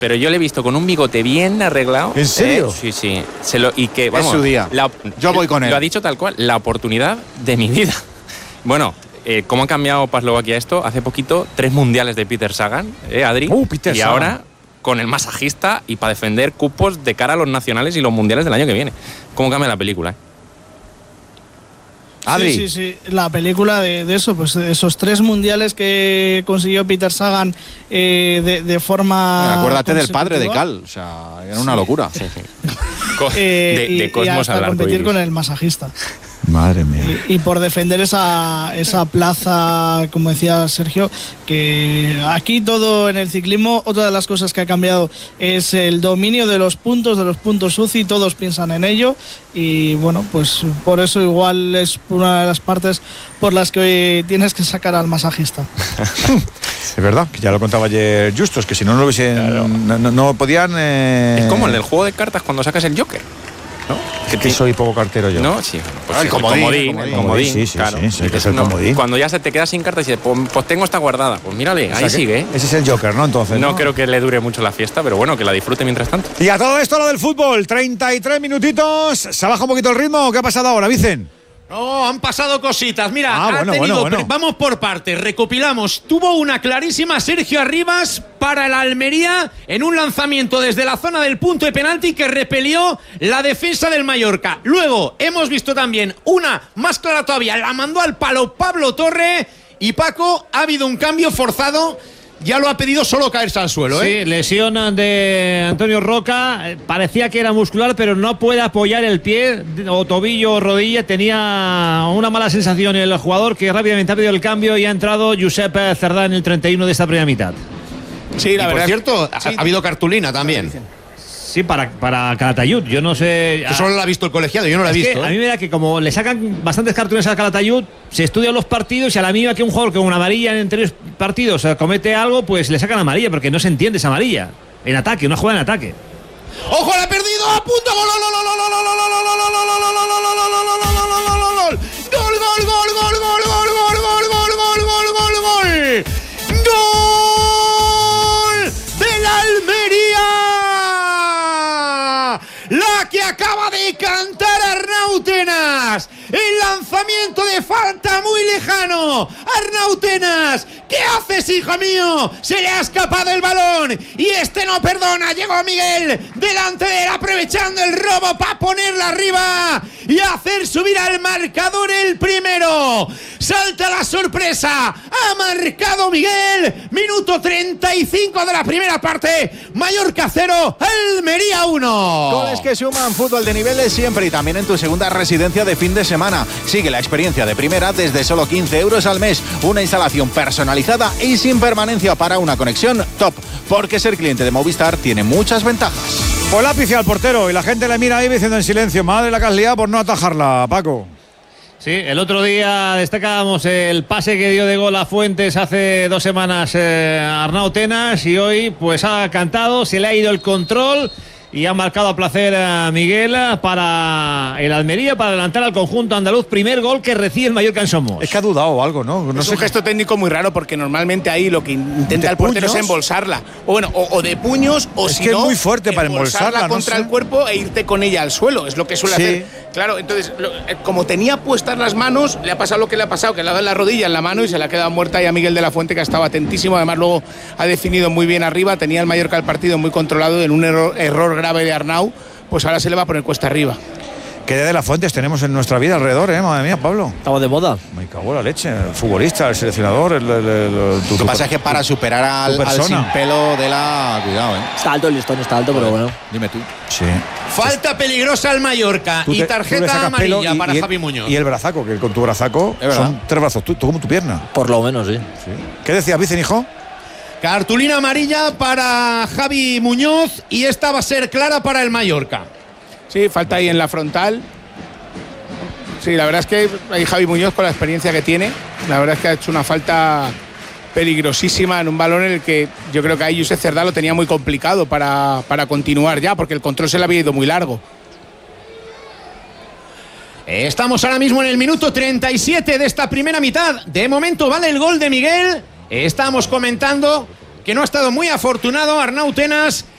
pero yo le he visto con un bigote bien arreglado. ¿En serio? Sí. Y que, vamos, es su día. Yo voy con él. Lo ha dicho tal cual, la oportunidad de mi vida. Bueno, ¿cómo ha cambiado Paslovaquia esto? Hace poquito, 3 mundiales de Peter Sagan, Adri. Peter y Sagan. Ahora con el masajista y para defender cupos de cara a los nacionales y los mundiales del año que viene. ¿Cómo cambia la película? Adri. Sí. La película de eso, pues de esos 3 mundiales que consiguió Peter Sagan de forma. Acuérdate del padre de Cal, o sea, era una locura. Sí. De Cosmos y hasta al competir arcoíris. con el masajista. Madre mía. Y por defender esa plaza, como decía Sergio, que aquí todo en el ciclismo, otra de las cosas que ha cambiado es el dominio de los puntos UCI, todos piensan en ello y bueno, pues por eso igual es una de las partes por las que hoy tienes que sacar al masajista. Es verdad, que ya lo contaba ayer Justos, que si no lo hubiesen. Claro. No podían. Es como el del juego de cartas cuando sacas el Joker, ¿no? Que soy poco cartero yo. ¿No? Sí. Pues El comodín. El comodín, Sí, claro. hay que ser comodín. Cuando ya se te queda sin cartas y dices, pues tengo esta guardada. Pues mírale, O sea ahí que sigue, ¿eh? Ese es el Joker, ¿no? Entonces. No creo que le dure mucho la fiesta, pero bueno, que la disfrute mientras tanto. Y a todo esto lo del fútbol, 33 minutitos. ¿Se baja un poquito el ritmo? ¿Qué ha pasado ahora, Vicen? No, han pasado cositas. Mira, bueno. Vamos por partes, recopilamos. Tuvo una clarísima Sergio Arribas para el Almería en un lanzamiento desde la zona del punto de penalti que repelió la defensa del Mallorca. Luego hemos visto también una más clara todavía, la mandó al palo Pablo Torre y Paco, ha habido un cambio forzado. Ya lo ha pedido solo caerse al suelo, ¿eh? Sí, lesión de Antonio Roca. Parecía que era muscular, pero no puede apoyar el pie, o tobillo o rodilla. Tenía una mala sensación el jugador que rápidamente ha pedido el cambio y ha entrado Josep Cerdá en el 31 de esta primera mitad. Sí, la verdad. Por cierto, ha habido cartulina también. Sí, para Calatayud. Yo no sé. Que solo lo ha visto el colegiado, yo no lo he visto. A mí me da que como le sacan bastantes cartulinas a Calatayud, se estudian los partidos y a la mínima que un jugador con una amarilla en 3 partidos comete algo, pues le sacan amarilla, porque no se entiende esa amarilla. En ataque, una jugada en ataque. ¡Ojo, la ha perdido! ¡A punto! ¡Gol! ¡Del Almería! La que acaba de cantar Arnau Tenas. El lanzamiento de falta muy lejano. Arnau Tenas, ¿qué haces, hijo mío? Se le ha escapado el balón y este no perdona. Llegó Miguel delante de él aprovechando el robo para ponerla arriba y hacer subir al marcador el primero. Salta la sorpresa. Ha marcado Miguel. Minuto 35 de la primera parte. Mallorca 0, Almería 1. Goles que suman, fútbol de niveles siempre y también en tu segunda residencia de fin de semana. Sigue la experiencia de primera desde solo 15 euros al mes. Una instalación personalizada y sin permanencia para una conexión top. Porque ser cliente de Movistar tiene muchas ventajas. Pues lápiz al portero y la gente le mira ahí diciendo en silencio, madre la que has liado por no atajarla, Paco. Sí, el otro día destacábamos el pase que dio de gol a Fuentes hace 2 semanas Arnau Tenas y hoy pues ha cantado, se le ha ido el control y ha marcado a placer a Miguel para el Almería, para adelantar al conjunto andaluz. Primer gol que recibe el Mallorca en Somos. Es que ha dudado o algo, ¿no? Es un gesto técnico muy raro porque normalmente ahí lo que intenta el portero es embolsarla. O de puños o es si que no, es muy fuerte para embolsarla contra no sé. el cuerpo e irte con ella al suelo. Es lo que suele hacer. Claro, entonces, como tenía puestas las manos, le ha pasado lo que le ha pasado, que le ha dado la rodilla en la mano y se le ha quedado muerta. Y a Miguel de la Fuente, que estaba atentísimo, además luego ha definido muy bien arriba, tenía el Mallorca el partido muy controlado en un error grave de Arnau, pues ahora se le va a poner cuesta arriba. ¿Qué de las Fuentes tenemos en nuestra vida alrededor, madre mía, Pablo? Estamos de moda. Me cago en la leche. El futbolista, el seleccionador, Lo que pasa es que para superar al sin pelo de la... Cuidado, Está alto el listón, está alto, pero bueno. Dime tú. Sí. Falta peligrosa al Mallorca y tarjeta amarilla para Javi Muñoz. Y el brazaco, que con tu brazaco son 3 brazos, tú como tu pierna. Por lo menos, sí. ¿Qué decías, Vicen, hijo? Cartulina amarilla para Javi Muñoz y esta va a ser clara para el Mallorca. Sí, falta ahí en la frontal. Sí, la verdad es que ahí Javi Muñoz, con la experiencia que tiene, la verdad es que ha hecho una falta peligrosísima en un balón en el que yo creo que ahí Josep Cerdá lo tenía muy complicado para continuar ya, porque el control se le había ido muy largo. Estamos ahora mismo en el minuto 37 de esta primera mitad. De momento vale el gol de Miguel. Estamos comentando que no ha estado muy afortunado Arnau Tenas